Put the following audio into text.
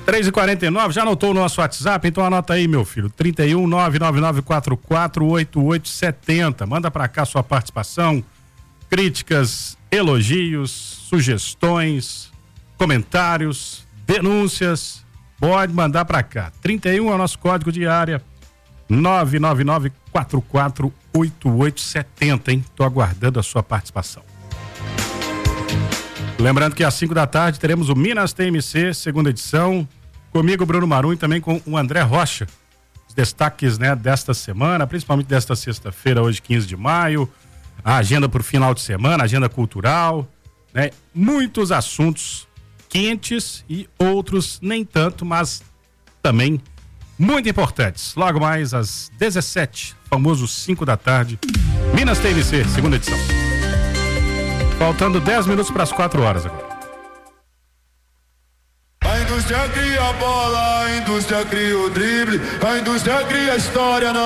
3h49, já anotou o nosso WhatsApp? Então anota aí, meu filho, 31 99944 8870. Manda pra cá sua participação, críticas, elogios, sugestões, comentários, denúncias, pode mandar pra cá. 31 é o nosso código de área, 99944 8870, hein? Tô aguardando a sua participação. Lembrando que às 5 da tarde teremos o Minas TMC, segunda edição, comigo, Bruno Marum, e também com o André Rocha. Os destaques, né, desta semana, principalmente desta sexta-feira, hoje 15 de maio, a agenda para o final de semana, agenda cultural, né? Muitos assuntos quentes e outros nem tanto, mas também muito importantes. Logo mais às 17, famoso 5 da tarde, Minas TMC, segunda edição. Faltando 10 minutos para as 4 horas agora. A indústria cria a bola, a indústria cria o drible, a indústria cria a história.